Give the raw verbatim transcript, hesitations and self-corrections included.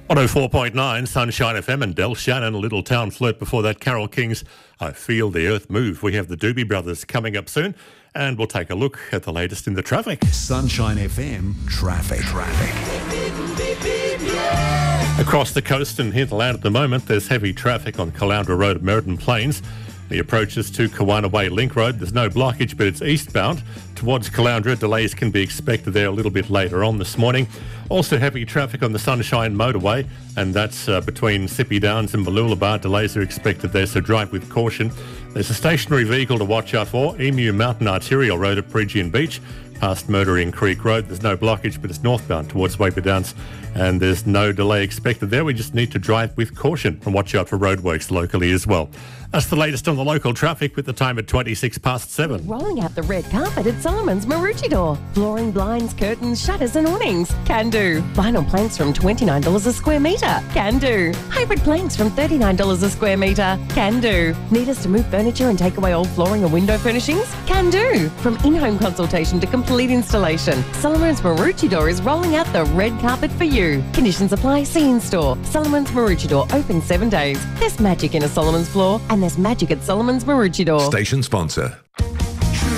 one oh four point nine Sunshine F M and Del Shannon, a little town flirt before that. Carol King's I Feel the Earth Move. We have the Doobie Brothers coming up soon, and we'll take a look at the latest in the traffic. Sunshine F M traffic. Traffic. Across the coast and hinterland at the moment, there's heavy traffic on Caloundra Road at Meriden Plains. The approaches to Kawana Way Link Road, there's no blockage, but it's eastbound. Towards Caloundra, delays can be expected there a little bit later on this morning. Also heavy traffic on the Sunshine Motorway, and that's uh, between Sippy Downs and Mooloolaba. Delays are expected there, so drive with caution. There's a stationary vehicle to watch out for, Emu Mountain Arterial Road at Bridgian Beach. Past Murdering Creek Road, there's no blockage, but it's northbound towards Waper Downs, and there's no delay expected there. We just need to drive with caution and watch out for roadworks locally as well. That's the latest on the local traffic with the time at twenty-six past seven. Rolling out the red carpet at Solomon's Maroochydore. Flooring, blinds, curtains, shutters and awnings. Can do. Vinyl planks from twenty-nine dollars a square metre. Can do. Hybrid planks from thirty-nine dollars a square metre. Can do. Need us to move furniture and take away old flooring and window furnishings? Can do. From in-home consultation to complete installation, Solomon's Maroochydore is rolling out the red carpet for you. Conditions apply. See in store. Solomon's Maroochydore open seven days. There's magic in a Solomon's floor, and there's magic at Solomon's Maroochydore. Station sponsor.